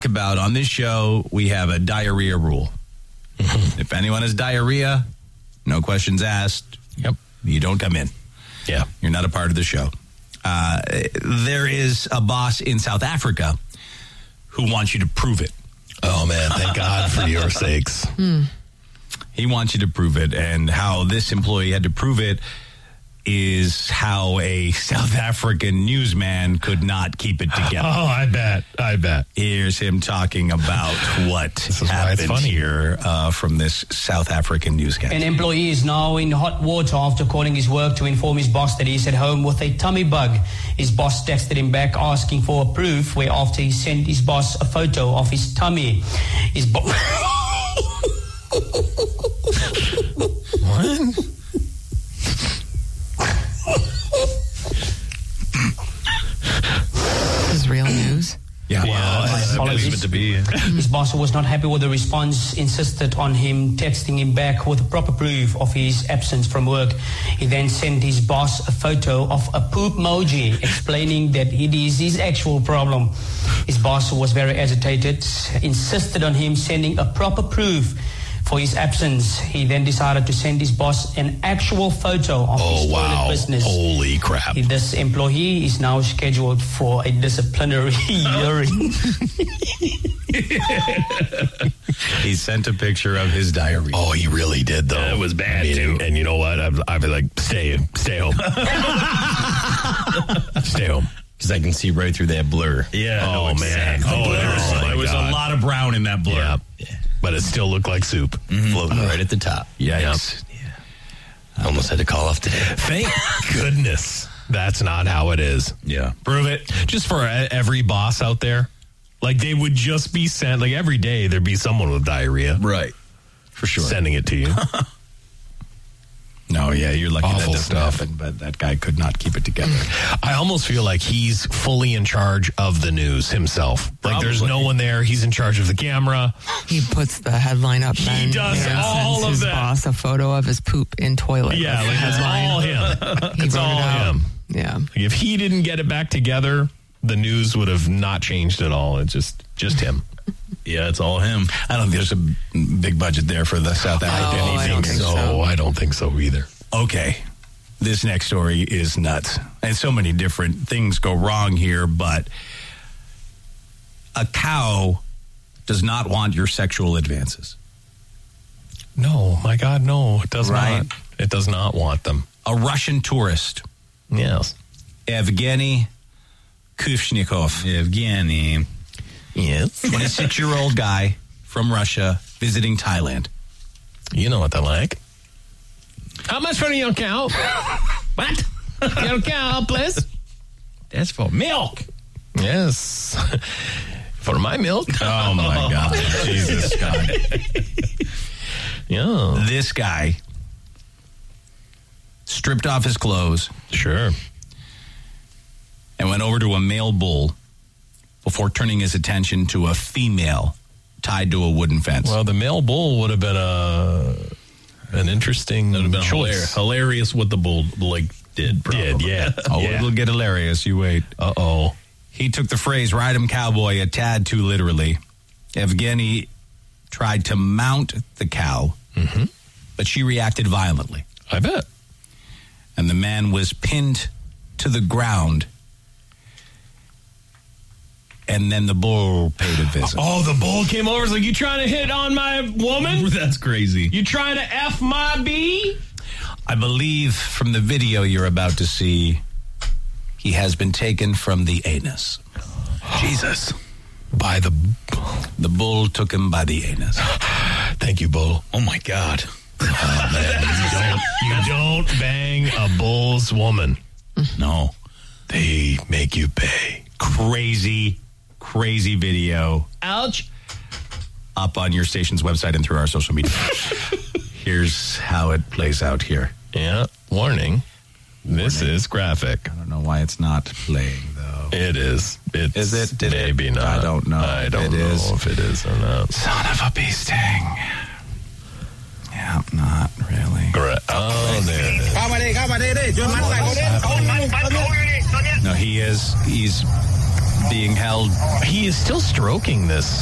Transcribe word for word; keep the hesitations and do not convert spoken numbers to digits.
About on this show, we have a diarrhea rule. If anyone has diarrhea, no questions asked. Yep. You don't come in. Yeah. You're not a part of the show. Uh, there is a boss in South Africa who wants you to prove it. Oh, man. Thank God for your sakes. Hmm. He wants you to prove it. And how this employee had to prove it is how a South African newsman could not keep it together. Oh, I bet. I bet. Here's him talking about what This is why it's happened funny. here uh, from this South African newscast. An employee is now in hot water after calling his work to inform his boss that he's at home with a tummy bug. His boss texted him back asking for a proof, where after he sent his boss a photo of his tummy. His boss... What? This is real news. Yeah, Well, I apologies. believe it to be. His boss was not happy with the response, insisted on him texting him back with proper proof of his absence from work. He then sent his boss a photo of a poop emoji, explaining that it is his actual problem. His boss was very agitated, insisted on him sending a proper proof for his absence. He then decided to send his boss an actual photo of Oh, his toilet wow. business. Holy crap. This employee is now scheduled for a disciplinary hearing. he sent a picture of his diarrhea. Oh, he really did, though. Yeah, it was bad, I mean, too. And, and you know what? I'd, I'd be like, stay, stay home. Stay home. Because I can see right through that blur. Yeah. Oh, no, man. exactly. Oh, there was, my there was God. a lot of brown in that blur. Yeah. Yeah. But it still looked like soup. Floating right at the top. Yikes. I almost had to call off today. Thank goodness that's not how it is. Yeah. Prove it. Just for uh, every boss out there. Like, they would just be sent, like, every day there'd be someone with diarrhea. Right. For sure. Sending it to you. No, yeah, you're lucky Awful that doesn't stuff. happen, but that guy could not keep it together. I almost feel like he's fully in charge of the news himself. Like, there's Probably. no one there. He's in charge of the camera. He puts the headline up. He then does and all sends of his that. boss a photo of his poop in toilet. Yeah, That's the like, it's headline. all him. He It's wrote all it out. him. Yeah. Like, if he didn't get it back together, the news would have not changed at all. It's just, just him. Yeah, it's all him. I don't think there's a big budget there for the South African Oh, I don't evening. think So, so. I don't think so either. Okay, this next story is nuts. And so many different things go wrong here, but a cow does not want your sexual advances. No, my God, no. It does Right. not. It does not want them. A Russian tourist, Yes. Evgeny Kushnikov, Evgeny. Yes. twenty-six-year-old guy from Russia visiting Thailand. You know what they're like. How much for the young cow? What? Young cow, please. That's for milk. Yes. For my milk. Oh, my God. Jesus, God. Yeah. This guy stripped off his clothes Sure. and went over to a male bull before turning his attention to a female tied to a wooden fence. Well, the male bull would have been a an interesting That would have been choice. hilarious. hilarious what the bull like did. Probably. Did, yeah. oh, yeah. it'll get hilarious. You wait. Uh-oh. He took the phrase "ride 'em cowboy" a tad too literally. Evgeny tried to mount the cow, Mm-hmm. but she reacted violently, I bet. and the man was pinned to the ground. And then the bull paid a visit. Oh, the bull came over. It's like, you trying to hit on my woman? That's crazy. You trying to F my bee? I believe from the video you're about to see, he has been taken from the anus. Jesus. By the... The bull took him by the anus. Thank you, bull. Oh, my God. Oh, man. You don't, you don't bang a bull's woman. No. They make you pay. Crazy, crazy video. Ouch. Up on your station's website and through our social media. Here's how it plays out here. Yeah. Warning. This Warning. is graphic. I don't know why it's not playing, though. It is. It's Is it? Did it? maybe not. I don't know I if don't it know is. if it is or not. Son of a bee sting. Yeah, not really. Gra- oh, there it is. No, he is. He's being held. He is still stroking this